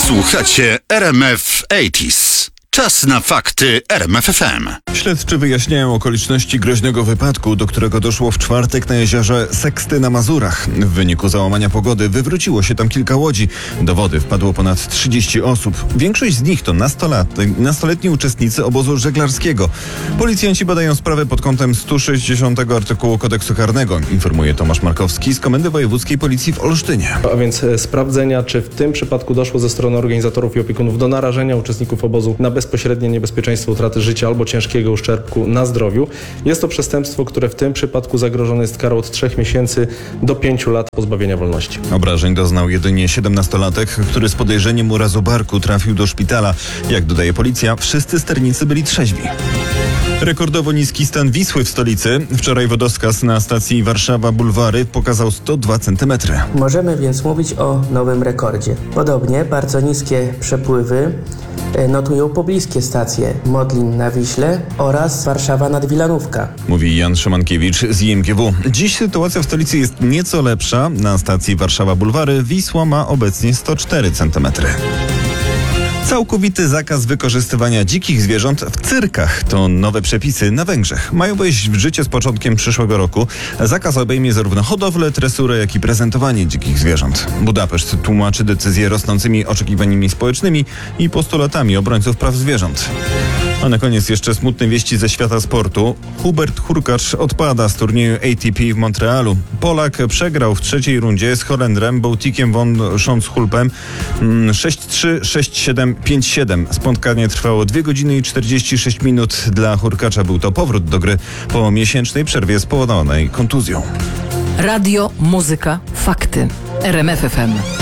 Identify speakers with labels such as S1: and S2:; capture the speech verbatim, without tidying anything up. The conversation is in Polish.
S1: Słuchacie R M F osiemdziesiąt. Czas na fakty R M F F M.
S2: Śledczy wyjaśniają okoliczności groźnego wypadku, do którego doszło w czwartek na jeziorze Seksty na Mazurach. W wyniku załamania pogody wywróciło się tam kilka łodzi. Do wody wpadło ponad trzydzieści osób. Większość z nich to nastolatni, nastoletni uczestnicy obozu żeglarskiego. Policjanci badają sprawę pod kątem sto sześćdziesiątego artykułu kodeksu karnego, informuje Tomasz Markowski z Komendy Wojewódzkiej Policji w Olsztynie.
S3: A więc sprawdzenia, czy w tym przypadku doszło ze strony organizatorów i opiekunów do narażenia uczestników obozu na bezpośrednie niebezpieczeństwo utraty życia albo ciężkiego uszczerbku na zdrowiu. Jest to przestępstwo, które w tym przypadku zagrożone jest karą od trzech miesięcy do pięciu lat pozbawienia wolności.
S2: Obrażeń doznał jedynie siedemnastolatek, który z podejrzeniem urazu barku trafił do szpitala. Jak dodaje policja, wszyscy sternicy byli trzeźwi. Rekordowo niski stan Wisły w stolicy. Wczoraj wodoskaz na stacji Warszawa Bulwary pokazał sto dwa centymetry.
S4: Możemy więc mówić o nowym rekordzie. Podobnie bardzo niskie przepływy notują pobliskie stacje Modlin na Wiśle oraz Warszawa nad Wilanówka.
S2: Mówi Jan Szymankiewicz z I M G W. Dziś sytuacja w stolicy jest nieco lepsza. Na stacji Warszawa Bulwary Wisła ma obecnie sto cztery centymetry. Całkowity zakaz wykorzystywania dzikich zwierząt w cyrkach. To nowe przepisy na Węgrzech. Mają wejść w życie z początkiem przyszłego roku. Zakaz obejmie zarówno hodowlę, tresurę, jak i prezentowanie dzikich zwierząt. Budapeszt tłumaczy decyzję rosnącymi oczekiwaniami społecznymi i postulatami obrońców praw zwierząt. A na koniec jeszcze smutne wieści ze świata sportu. Hubert Hurkacz odpada z turnieju A T P w Montrealu. Polak przegrał w trzeciej rundzie z Holendrem Boutikiem von Schonschulpem sześć trzy, sześć siedem, pięć siedem. Spotkanie trwało dwie godziny i czterdzieści sześć minut. Dla Hurkacza był to powrót do gry po miesięcznej przerwie spowodowanej kontuzją.
S5: Radio, muzyka, fakty. R M F F M.